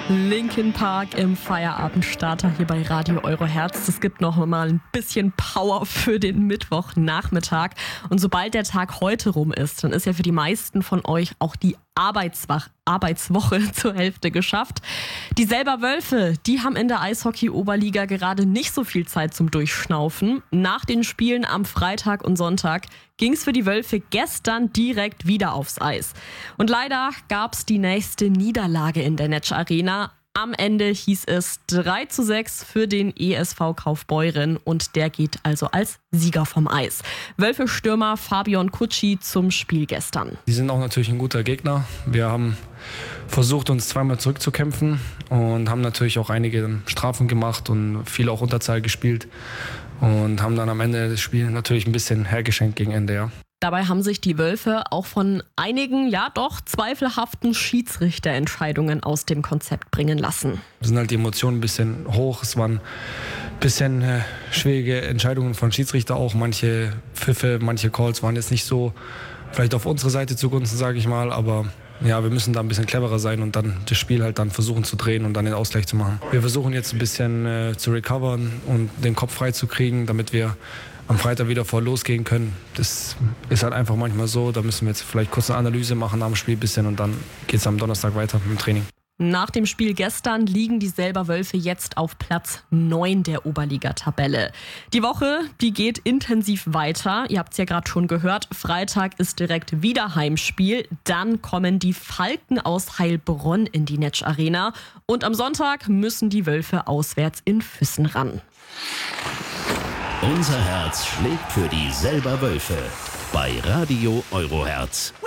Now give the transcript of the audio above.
Linkin Park im Feierabendstarter hier bei Radio Euro Herz. Das gibt noch mal ein bisschen Power für den Mittwochnachmittag. Und sobald der Tag heute rum ist, dann ist ja für die meisten von euch auch die Arbeitswoche zur Hälfte geschafft. Die Selber Wölfe, die haben in der Eishockey-Oberliga gerade nicht so viel Zeit zum Durchschnaufen. Nach den Spielen am Freitag und Sonntag ging es für die Wölfe gestern direkt wieder aufs Eis. Und leider gab es die nächste Niederlage in der Netsch Arena. Am Ende hieß es 3:6 für den ESV Kaufbeuren und der geht also als Sieger vom Eis. Wölfe-Stürmer Fabian Kutschi zum Spiel gestern. Die sind auch natürlich ein guter Gegner. Wir haben versucht, uns zweimal zurückzukämpfen und haben natürlich auch einige Strafen gemacht und viel auch Unterzahl gespielt und haben dann am Ende des Spiels natürlich ein bisschen hergeschenkt gegen Ende, ja. Dabei haben sich die Wölfe auch von einigen, ja doch, zweifelhaften Schiedsrichterentscheidungen aus dem Konzept bringen lassen. Es sind halt die Emotionen ein bisschen hoch. Es waren ein bisschen schwierige Entscheidungen von Schiedsrichter auch. Manche Pfiffe, manche Calls waren jetzt nicht so vielleicht auf unsere Seite zugunsten, sage ich mal. Aber ja, wir müssen da ein bisschen cleverer sein und dann das Spiel halt dann versuchen zu drehen und dann den Ausgleich zu machen. Wir versuchen jetzt ein bisschen zu recovern und den Kopf frei zu kriegen, damit wir am Freitag wieder voll losgehen können. Das ist halt einfach manchmal so. Da müssen wir jetzt vielleicht kurz eine Analyse machen nach dem Spiel ein bisschen und dann geht es am Donnerstag weiter mit dem Training. Nach dem Spiel gestern liegen die Selber Wölfe jetzt auf Platz 9 der Oberliga-Tabelle. Die Woche, die geht intensiv weiter. Ihr habt es ja gerade schon gehört. Freitag ist direkt wieder Heimspiel. Dann kommen die Falken aus Heilbronn in die Netsch Arena. Und am Sonntag müssen die Wölfe auswärts in Füssen ran. Unser Herz schlägt für die Selber Wölfe bei Radio Euro Herz.